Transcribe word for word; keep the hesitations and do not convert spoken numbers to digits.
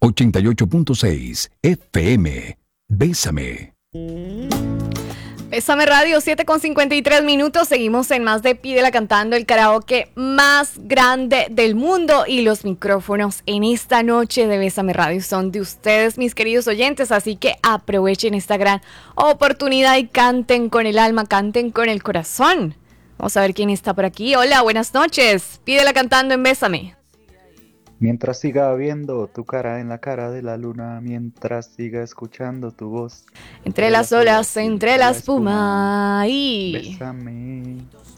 ochenta y ocho punto seis F M. Bésame. Bésame Radio, siete con cincuenta y tres minutos. Seguimos en Más de Pídela cantando, el karaoke más grande del mundo. Y los micrófonos en esta noche de Bésame Radio son de ustedes, mis queridos oyentes. Así que aprovechen esta gran oportunidad y canten con el alma, canten con el corazón. Vamos a ver quién está por aquí. Hola, buenas noches. Pídela cantando en Bésame. Mientras siga viendo tu cara en la cara de la luna, mientras siga escuchando tu voz Entre, entre las olas, entre la espuma, y... Bésame.